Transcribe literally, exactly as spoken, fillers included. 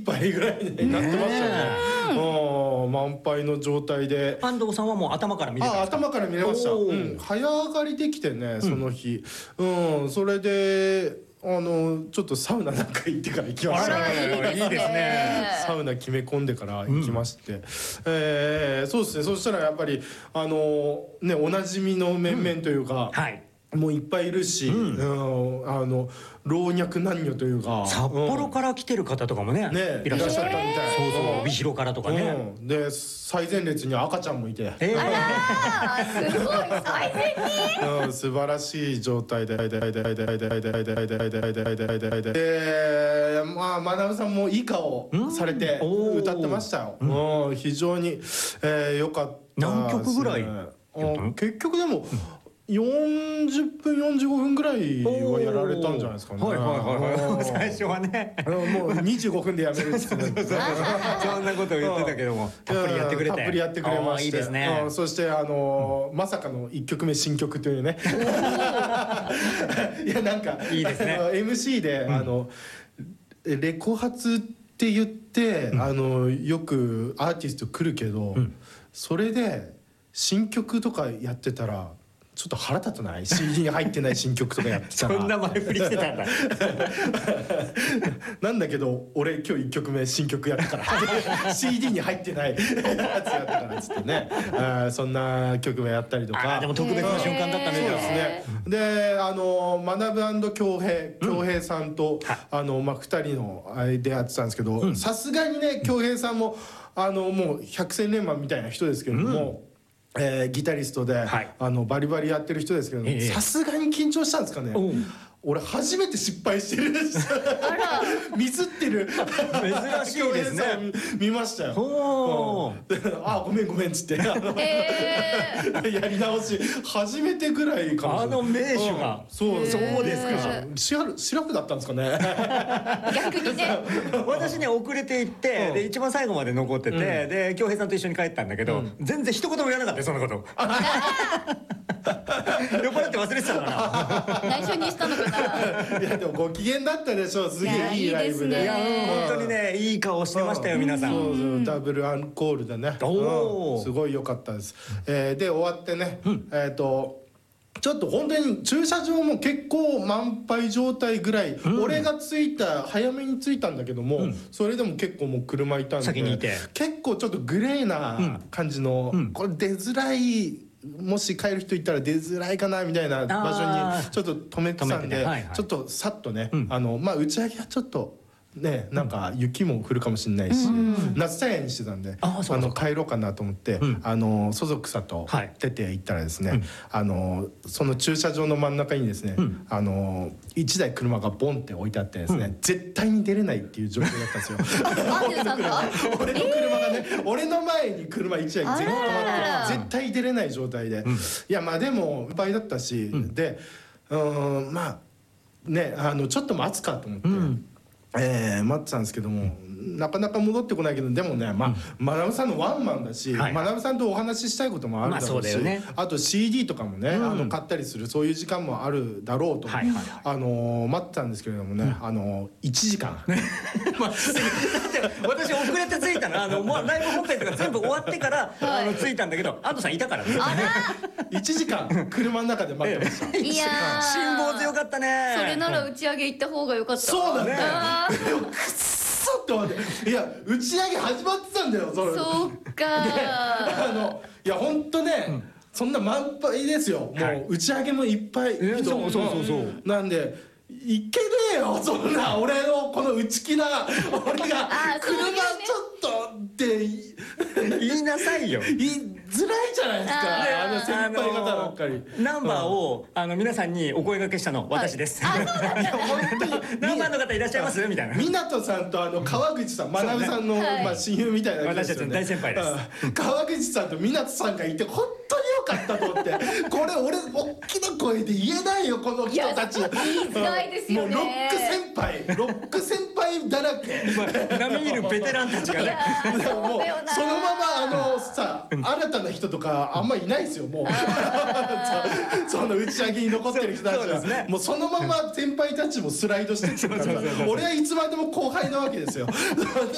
杯ぐらいになってましたよね。満杯の状態で。 安藤さんはもう頭から見れたんですか？ あ、頭から見れました。うん、早上がりできてね、その日。うん、それであのちょっとサウナなんか行ってから行きました。 いいですね。 サウナ決め込んでから行きまして、えそうですね。そしたらやっぱりあのね、おなじみの面々というか。はい。もういっぱいいるし、うん、あの老若男女というか、 札幌から来てる方とかもね、 ね、いらっしゃったみたい。 そうそう、帯広からとかね。 で、最前列に赤ちゃんもいて、 あらー、すごい最前に。 素晴らしい状態で、で、まあ学さんもいい顔されて歌ってましたよ。非常に良かった。 何曲ぐらい？ 結局でも。よんじゅっぷんよんじゅうごふんぐらいはやられたんじゃないですかね。 はいはいはいはい。最初はね、 もうにじゅうごふんでやめるって言ってそんなことを言ってたけども、たっぷりやってくれて、 たっぷりやってくれまして、 いいですね。 そしてあのまさかのいっきょくめ新曲というね。いやなんかいいですね。 エムシー であのレコ発って言ってあのよくアーティスト来るけど、それで新曲とかやってたら。ちょっと腹立たない？ シーディー に入ってない新曲とかやってたらそんな前振りしてたんだ。 なんだけど俺今日いっきょくめ新曲やったから シーディー に入ってないやつやったからっつってね、あそんな曲名やったりとか。 でも特別な瞬間だったね。 そうですね。であの学恭平恭平さんとあのまあふたりのあれでやってたんですけど、さすがにね恭平さんもあのもう百戦錬磨みたいな人ですけれども。えー、ギタリストで、はい、あのバリバリやってる人ですけどさすがに緊張したんですかね。俺初めて失敗してるミスってる珍しいですね。 見ましたよ。あごめんごめんっつってやり直し初めてぐらいかもしれない。 あの名手がそうそうですか。シラフだったんですかね。 逆にね。 私ね遅れて行ってで一番最後まで残っててで恭平さんと一緒に帰ったんだけど全然一言も言わなかったよそんなこと。酔っ払って忘れてたのかな。 内緒にしたのかな。 いやでもご機嫌だったでしょ。すげえいいライブで。 いや本当にねいい顔してましたよ皆さん。 そうそうダブルアンコールでね。すごい良かったです。で終わってねえっとちょっと本当に駐車場も結構満杯状態ぐらい、俺が着いた早めに着いたんだけども、それでも結構もう車いたんで先にいて結構ちょっとグレーな感じの、これ出づらい、もし帰る人いたら出づらいかなみたいな場所にちょっと止めてたんで、ちょっとさっとね、あのまあ打ち上げはちょっと。ね、なんか雪も降るかもしれないし、夏タイヤにしてたんであの帰ろうかなと思ってあのそぞくさと出て行ったらですね、あのその駐車場の真ん中にですねあのいちだい車がボンって置いてあってですね絶対に出れないっていう状況だったんですよ。俺の車がね俺の前に車いちだい全部止まって絶対出れない状態で、いやまあでもいっぱいだったしでうんまあねあのちょっと待つかと思って。えー、待ってたんですけどもなかなか戻ってこないけどでもねまあ学さんのワンマンだし学さんとお話ししたいこともあるだろうしあと シーディー とかもねあの買ったりするそういう時間もあるだろうとあの待ってたんですけれどもねあのいちじかん。 私遅れて着いたのあのライブ本編とか全部終わってからあの着いたんだけど安藤さんいたからね。 いちじかん車の中で待ってました。 いや辛抱強かったね。 それなら打ち上げ行った方が良かった。 そうだね。くっそって思っていや打ち上げ始まってたんだよ。そっかあのいやほんとねそんな満杯ですよ。もう打ち上げもいっぱい人そうそうそうそうなんでいけねえよそんな俺のこの内気な俺が車ちょっとって言いなさいよ。 言いづらいじゃないですかあの先輩方ばっかり。 ナンバーをあの皆さんにお声掛けしたの私です。 本当にナンバーの方いらっしゃいますみたいな。 湊さんとあの川口さん学さんのまあ親友みたいな私たちの大先輩です。 川口さんと湊さんがいて本当に良かったと思ってこれ俺大きな声で言えないよこの人たち。 言いづらいですよね。 もうロック先輩ロック先輩だらけ。 並みいるベテランたちがね。 もうそのままあのさ新たな人とかあんまいないですよもう。その打ち上げに残ってる人たちはもうそのまま先輩たちもスライドしてってるから俺はいつまでも後輩なわけですよ。